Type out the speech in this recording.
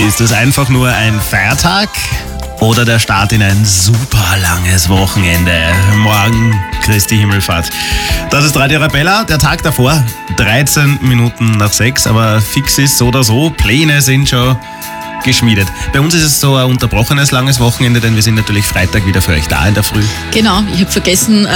Ist es einfach nur ein Feiertag oder der Start in ein super langes Wochenende? Morgen Christi Himmelfahrt. Das ist Radio Arabella, der Tag davor, 13 Minuten nach 6, aber fix ist so oder so, Pläne sind schon geschmiedet. Bei uns ist es so ein unterbrochenes langes Wochenende, denn wir sind natürlich Freitag wieder für euch da in der Früh. Genau, ich habe vergessen,